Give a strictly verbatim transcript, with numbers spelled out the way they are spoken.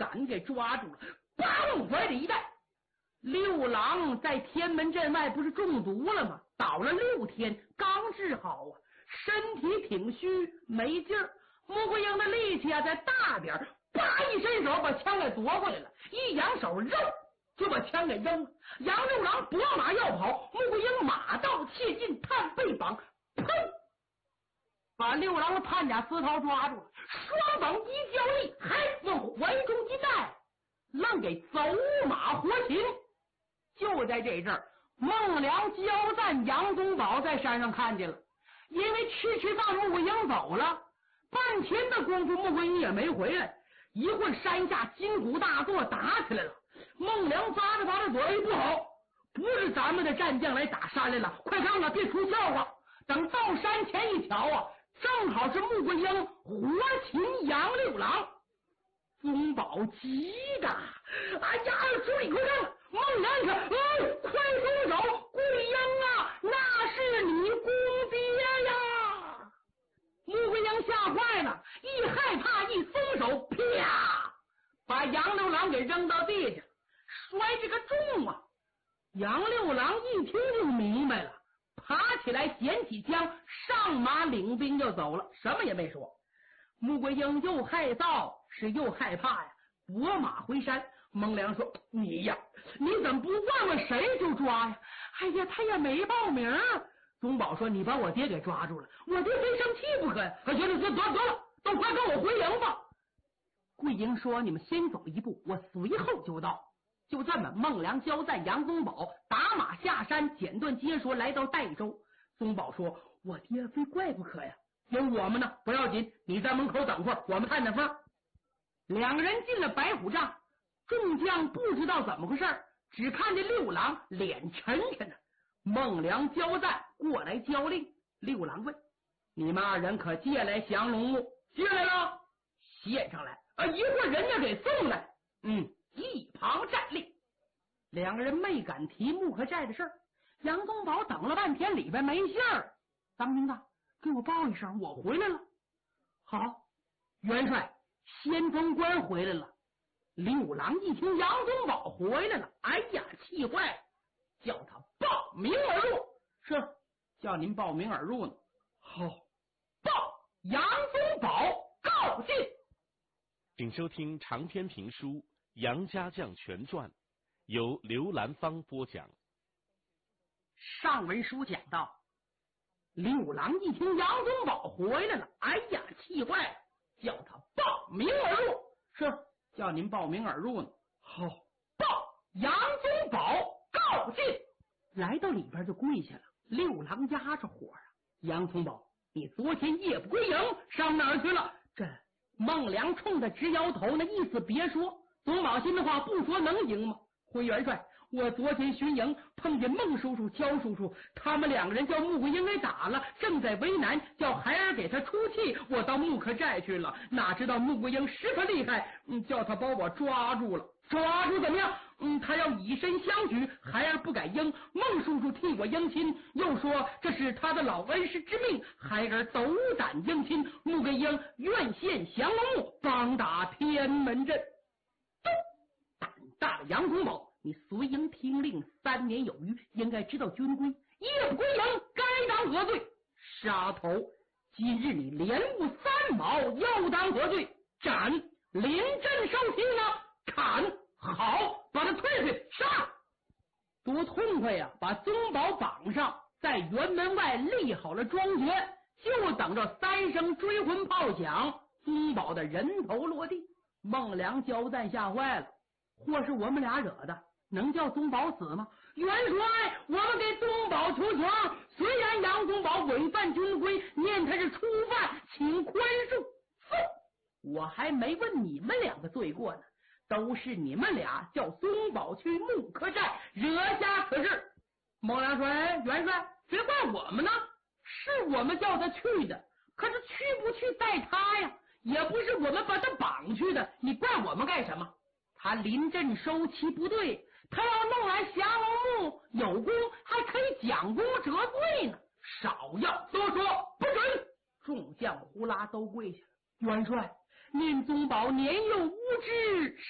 杆给抓住了，往怀里一带。六郎在天门阵外不是中毒了吗？倒了六天，刚治好啊，身体挺虚，没劲儿。穆桂英的力气啊在大点儿，叭一伸手把枪给夺过来了，一扬手肉就把枪给扔了。杨六郎拨马要跑，穆桂英马到切近，探背绑，砰！把六郎的判甲丝绦抓住了，双膀一交力，还往怀中一带，愣给走马活擒。就在这阵儿，孟良、焦赞、杨宗保在山上看见了，因为痴痴大穆桂英走了，半天的功夫穆桂英也没回来。一会儿山下金鼓大作，打起来了。孟良抓着抓着躲，哎，不好，不是咱们的战将来打山来了，快看看，别出笑话。等到山前一瞧啊，正好是穆桂英活擒杨六郎。宗保急的，哎呀，注意快看！孟良一看，哎，快松手！桂英啊，那是你公爹呀！穆桂英吓坏了，一害怕一松手，啪，把杨六郎给扔到地下，摔这个重啊！杨六郎一听就明白了，爬起来捡起枪，上马领兵就走了，什么也没说。穆桂英又害臊是又害怕呀，拨马回山。孟良说：“你呀，你怎么不问问谁就抓呀？”哎呀，他也没报名。宗保说：“你把我爹给抓住了，我爹非生气不可呀！”行了，得得得了，都快跟我回营吧。桂英说：“你们先走一步，我随后就到。”就这么，孟良、焦赞、杨宗保打马下山，简短接说，来到代州。宗保说：“我爹非怪不可呀，有我们呢，不要紧，你在门口等会儿，我们探探风。”两个人进了白虎帐，众将不知道怎么回事，只看见六郎脸沉沉的。孟良、焦赞过来交令。六郎问：“你们二人可借来降龙木？”“借来了。”“献上来。”“啊，一会儿人家给送来。”“嗯。”一旁站立。两个人没敢提木克寨的事儿。杨宗保等了半天，里边没信儿。“当兵的，给我报一声，我回来了。”“好。”“元帅，先锋官回来了。”六郎一听杨宗保回来了，哎呀，气坏了，叫他报名而入。“是，叫您报名而入呢。”“好。”“报杨宗保告进。” 请收听长篇评书《杨家将全传》，由刘兰芳播讲。 上文书讲到，六郎一听杨宗保回来了，哎呀，气坏了，叫他报名而入。“是，叫您报名而入呢。”“好。”“报杨宗保告进。”来到里边就跪下了。六郎压着火啊：“杨宗保，你昨天夜不归营，上哪儿去了？”这孟良冲他直摇头，那意思别说。宗保心的话不说能行吗？“回元帅，我昨天巡营碰见孟叔叔、焦叔叔，他们两个人叫穆桂英给打了，正在为难，叫孩儿给他出气，我到木克寨去了，哪知道穆桂英十分厉害，嗯，叫他把我抓住了。抓住怎么样？嗯，他要以身相许，孩儿不敢应，孟叔叔替我应亲，又说这是他的老恩师之命，孩儿斗胆应亲，穆桂英愿献降龙木，帮打天门阵。”胆大的杨宗保，你随营听令三年有余，应该知道军规，夜不归营该当何罪？杀头！今日你连误三宝，又当何罪？斩！临阵受刑呢？砍！好，把他退退，杀！多痛快呀！把宗保绑上，在辕门外立好了庄爵，就等着三声追魂炮响，宗保的人头落地。孟良、焦赞吓坏了，或是我们俩惹的，能叫宗保死吗？元帅，我们给宗保求情，虽然杨宗保违反军规，念他是初犯，请宽恕。哼，我还没问你们两个罪过呢，都是你们俩叫宗保去木克寨惹下此事。孟良说：“哎，元帅，别怪我们呢，是我们叫他去的，可是去不去在他呀，也不是我们把他绑去的，你怪我们干什么？他临阵收旗不对，他要弄来降龙木，有功还可以奖功折罪呢。少要多说，不准！”众将呼啦都跪下了。“元帅，您宗保年幼无知，